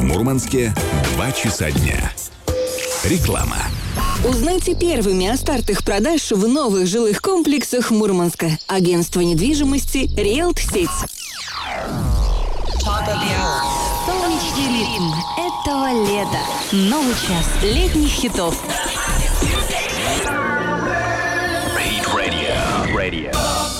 Мурманске 2 часа дня. Реклама. Узнайте первыми о стартах продаж в новых жилых комплексах Мурманска. Агентство недвижимости «Риэлт-Сеть». Солнечный ритм этого лета. Новый час летних хитов. Heat Radio.